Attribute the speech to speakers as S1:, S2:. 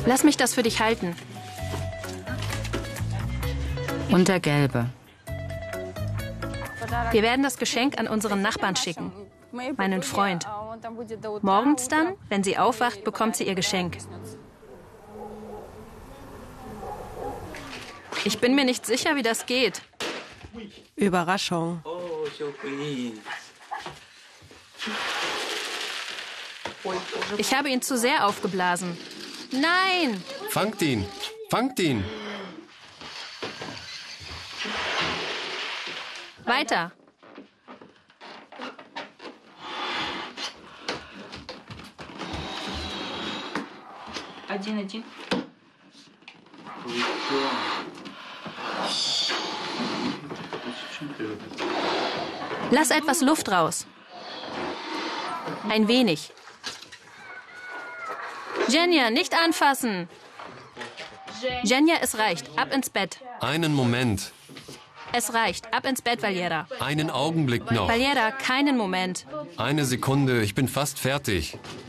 S1: Lass mich das für dich halten.
S2: Und der gelbe.
S1: Wir werden das Geschenk an unseren Nachbarn schicken, meinen Freund. Morgens dann, wenn sie aufwacht, bekommt sie ihr Geschenk. Ich bin mir nicht sicher, wie das geht.
S3: Überraschung.
S1: Ich habe ihn zu sehr aufgeblasen. Nein!
S4: Fangt ihn! Fangt ihn!
S1: Weiter! Lass etwas Luft raus. Ein wenig. Jenja, nicht anfassen. Jenja, es reicht. Ab ins Bett.
S4: Einen Moment.
S1: Es reicht. Ab ins Bett, Valera.
S4: Einen Augenblick noch.
S1: Valera, keinen Moment.
S4: Eine Sekunde, ich bin fast fertig.